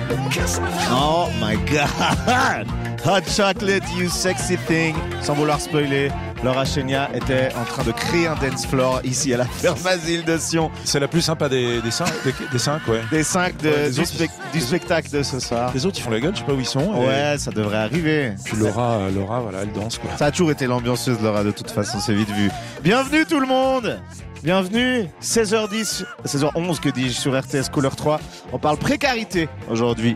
Oh my god! Hot chocolate, you sexy thing. Sans vouloir spoiler, Laura Chenia était en train de créer un dance floor ici à la ferme Asile de Sion. C'est la plus sympa des cinq, ouais. Des 5 du spectacle de ce soir. Les autres, ils font la gueule, je sais pas où ils sont. Ouais, ça devrait arriver. Puis Laura, voilà, elle danse, quoi. Ça a toujours été l'ambianceuse, Laura, de toute façon, c'est vite vu. Bienvenue tout le monde! Bienvenue, 16h10, 16h11 que dis-je sur RTS Couleur 3. On parle précarité aujourd'hui.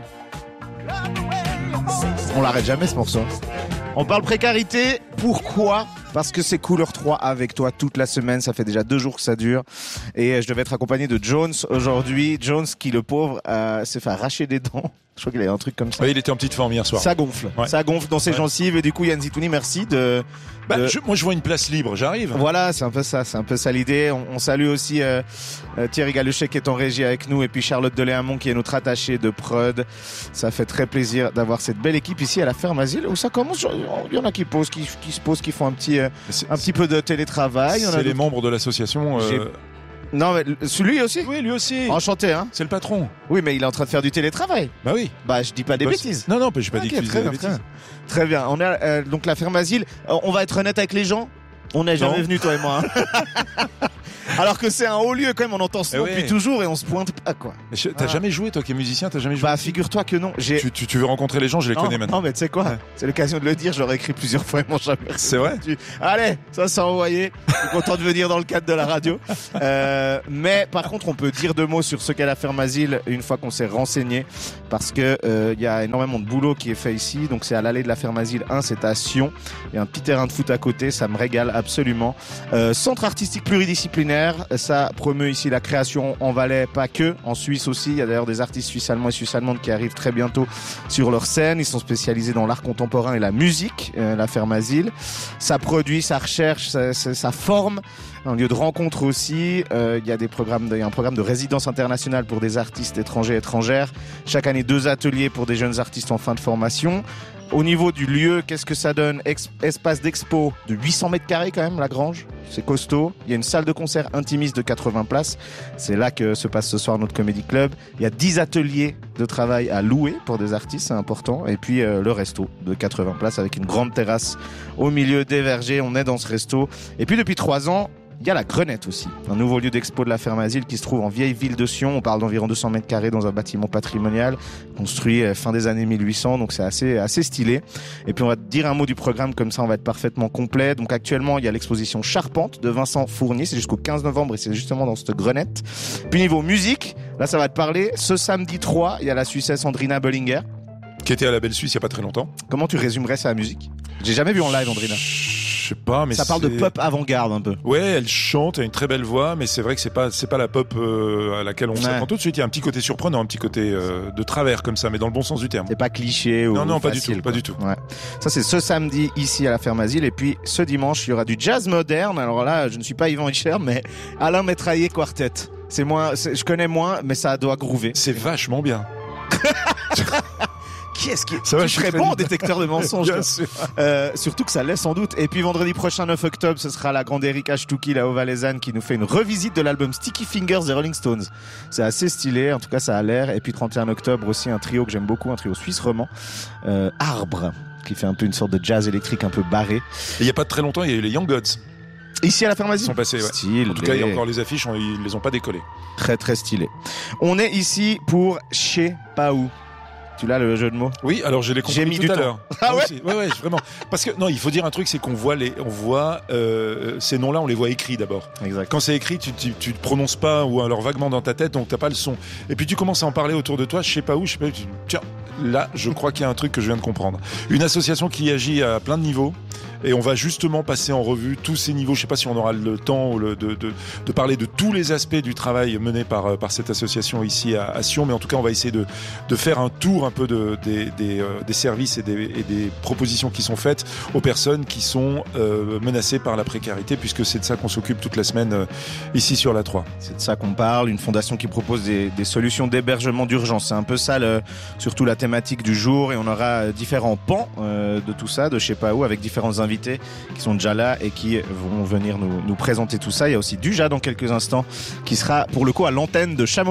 On l'arrête jamais ce morceau. On parle précarité, pourquoi ? Parce que c'est Couleur 3 avec toi toute la semaine, ça fait déjà 2 jours que ça dure. Et je devais être accompagné de Jones aujourd'hui. Jones qui, le pauvre, s'est fait arracher des dents. Je crois qu'il a un truc comme ça. Oui, il était en petite forme hier soir. Ça gonfle, ouais. Ça gonfle dans ses gencives. Et du coup, Yann Zitouni, merci de... Moi, je vois une place libre, j'arrive. Voilà, c'est un peu ça l'idée. On salue aussi Thierry Galuchet qui est en régie avec nous et puis Charlotte Deléamont qui est notre attachée de prod. Ça fait très plaisir d'avoir cette belle équipe ici à la ferme Asile où ça commence. Il y en a qui posent, qui se posent, qui font un petit peu de télétravail. C'est les membres de l'association. Non, mais lui aussi. Oui, lui aussi. Enchanté, hein. C'est le patron. Oui, mais il est en train de faire du télétravail. Bah oui. Bah, je dis pas des bêtises. Non, j'ai pas dit que tu disais des bêtises. Très bien. On est donc la ferme Asile. On va être honnête avec les gens. On n'est jamais venus, toi et moi. Hein. Alors que c'est un haut lieu quand même, on entend ce nom depuis toujours et on se pointe pas, quoi. Mais t'as jamais joué, toi qui es musicien, t'as jamais joué? Bah, figure-toi que non. Tu veux rencontrer les gens, je les connais maintenant. Non, mais tu sais quoi? C'est l'occasion de le dire, j'aurais écrit plusieurs fois et mon jamais. C'est vrai? Allez, ça s'est envoyé. Je suis content de venir dans le cadre de la radio. Mais par contre, on peut dire 2 mots sur ce qu'est la ferme Asile une fois qu'on s'est renseigné. Parce que il y a énormément de boulot qui est fait ici. Donc c'est à l'allée de la ferme Asile 1, c'est à Sion. Il y a un petit terrain de foot à côté, ça me régale absolument. Centre artistique pluridisciplinaire, ça promeut ici la création en Valais, pas que, en Suisse aussi. Il y a d'ailleurs des artistes suisses-allemands et suisses-allemandes qui arrivent très bientôt sur leur scène. Ils sont spécialisés dans l'art contemporain et la musique, la ferme Asile. Ça produit, ça recherche, ça forme. Un lieu de rencontre aussi. Il y a un programme de résidence internationale pour des artistes étrangers et étrangères. Chaque année, 2 ateliers pour des jeunes artistes en fin de formation. Au niveau du lieu, qu'est-ce que ça donne? Espace d'expo de 800 mètres carrés quand même, la Grange. C'est costaud. Il y a une salle de concert intimiste de 80 places. C'est là que se passe ce soir notre Comedy Club. Il y a 10 ateliers de travail à louer pour des artistes, c'est important. Et puis le resto de 80 places avec une grande terrasse au milieu des vergers. On est dans ce resto. Et puis depuis 3 ans, il y a la Grenette aussi, un nouveau lieu d'expo de la ferme Asile qui se trouve en vieille ville de Sion. On parle d'environ 200 mètres carrés dans un bâtiment patrimonial construit fin des années 1800, donc c'est assez stylé. Et puis on va te dire un mot du programme, comme ça on va être parfaitement complet. Donc actuellement il y a l'exposition Charpente de Vincent Fournier, c'est jusqu'au 15 novembre et c'est justement dans cette Grenette. Puis niveau musique, là ça va te parler, ce samedi 3, il y a la Suissesse Andrina Bollinger. Qui était à la Belle Suisse il y a pas très longtemps. Comment tu résumerais sa musique? J'ai jamais vu en live Andrina. Je sais pas, mais ça parle de pop avant-garde un peu. Ouais, elle chante, elle a une très belle voix, mais c'est vrai que c'est pas la pop à laquelle on s'attend tout de suite. Il y a un petit côté surprenant, un petit côté de travers comme ça, mais dans le bon sens du terme. C'est pas cliché ou non, facile, pas du tout. Ouais. Ça c'est ce samedi ici à la ferme Asile et puis ce dimanche il y aura du jazz moderne. Alors là, je ne suis pas Yvan Hichère, mais Alain Métraillé Quartet. Je connais moins, mais ça doit groover. C'est vachement bien. Qui est-ce qui... Ça va, je serais bon en détecteur de mensonges. Bien sûr. Surtout que ça l'est sans doute. Et puis vendredi prochain, 9 octobre, ce sera la grande Erika Stucki, la Haut-Valaisanne, qui nous fait une revisite de l'album Sticky Fingers des Rolling Stones. C'est assez stylé, en tout cas ça a l'air. Et puis 31 octobre aussi, un trio que j'aime beaucoup, un trio suisse roman, Arbre, qui fait un peu une sorte de jazz électrique un peu barré. Et il y a pas de très longtemps, il y a eu les Young Gods. Ici à la ferme Asile. Ils sont passés, ouais. Stylé. En tout cas, il y a encore les affiches, ils les ont pas décollées. Très très stylé. On est ici pour Chez Paou. Tu l'as le jeu de mots? Oui, alors je l'ai compris tout à l'heure. Ah ouais? Ouais, vraiment. Parce que non, il faut dire un truc, c'est qu'on voit ces noms-là, on les voit écrits d'abord. Exact. Quand c'est écrit, tu te prononces pas ou alors vaguement dans ta tête, donc t'as pas le son. Et puis tu commences à en parler autour de toi, je sais pas où, tiens, là, je crois qu'il y a un truc que je viens de comprendre. Une association qui agit à plein de niveaux. Et on va justement passer en revue tous ces niveaux. Je sais pas si on aura le temps de parler de tous les aspects du travail mené par cette association ici à Sion, mais en tout cas on va essayer de faire un tour un peu des services et des propositions qui sont faites aux personnes qui sont menacées par la précarité, puisque c'est de ça qu'on s'occupe toute la semaine ici sur la 3. C'est de ça qu'on parle, une fondation qui propose des solutions d'hébergement d'urgence. C'est un peu ça surtout la thématique du jour, et on aura différents pans de tout ça, de je sais pas où, avec différents invités qui sont déjà là et qui vont venir nous présenter tout ça. Il y a aussi Duja dans quelques instants qui sera pour le coup à l'antenne de Chamozon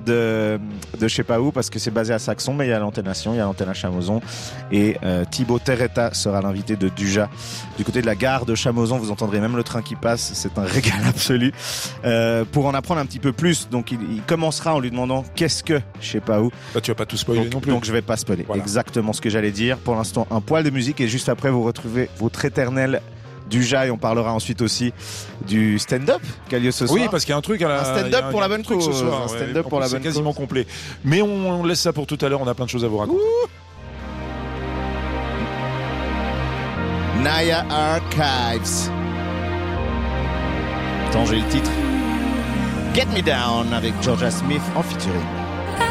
de je sais pas où parce que c'est basé à Saxon, mais il y a l'antenne à Sion, il y a l'antenne à Chamozon et Thibaut Terretta sera l'invité de Duja. Du côté de la gare de Chamozon, vous entendrez même le train qui passe, c'est un régal absolu. Pour en apprendre un petit peu plus, donc il commencera en lui demandant qu'est-ce que je sais pas où. Bah, tu vas pas tout spoiler non plus. Donc je vais pas spoiler. Voilà. Exactement ce que j'allais dire. Pour l'instant, un poil de musique et juste après vous retrouvez votre éternel Duja et on parlera ensuite aussi du stand-up qui a lieu ce soir. Oui, parce qu'il y a un truc à la... un stand-up pour la bonne cause. Ce soir, un stand-up pour la bonne cause. C'est quasiment complet. Mais on laisse ça pour tout à l'heure, on a plein de choses à vous raconter. Naya Archives. Attends, j'ai le titre. Get Me Down avec Georgia Smith en featuring.